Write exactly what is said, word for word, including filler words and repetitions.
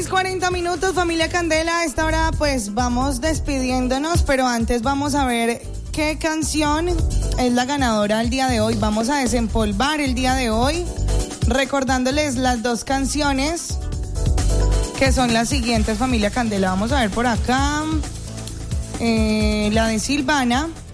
seis cuarenta minutos, familia Candela. A esta hora pues vamos despidiéndonos, pero antes vamos a ver qué canción es la ganadora el día de hoy. Vamos a desempolvar el día de hoy, recordándoles las dos canciones que son las siguientes, familia Candela. Vamos a ver por acá, eh, la de Silvana